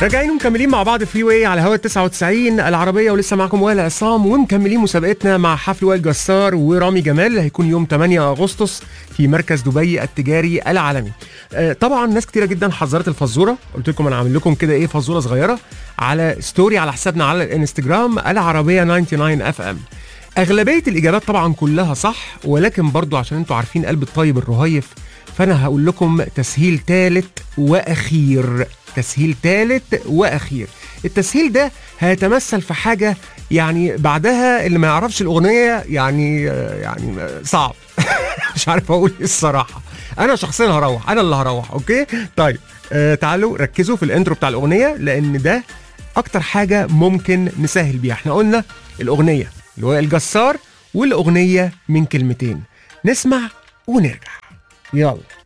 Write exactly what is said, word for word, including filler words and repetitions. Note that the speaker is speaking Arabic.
راجعين ومكملين مع بعض فري واي على هوا تسعة وتسعين العربية، ولسه معكم وائل عصام، ومكملين مسابقتنا مع حفل وائل جسار ورامي جمال اللي هيكون يوم ثمانية أغسطس في مركز دبي التجاري العالمي. آه طبعا ناس كتيرة جدا حذرت الفزورة، قلت لكم انا عامل لكم كده ايه فزورة صغيرة على ستوري على حسابنا على الانستجرام العربية تسعة وتسعين اف ام. اغلبية الاجابات طبعا كلها صح، ولكن برضو عشان انتوا عارفين قلب الطيب الرهيف، فانا هقول لكم تسهيل ثالث واخير. تسهيل ثالث واخير. التسهيل ده هيتمثل في حاجه يعني بعدها اللي ما يعرفش الاغنيه يعني يعني صعب. مش عارف اقول ايه الصراحه. انا شخصيا هروح، انا اللي هروح. اوكي طيب آه تعالوا ركزوا في الانترو بتاع الاغنيه، لان ده اكتر حاجه ممكن نسهل بيها. احنا قلنا الاغنيه اللي هو الجسار، والاغنيه من كلمتين. نسمع ونرجع، يلا.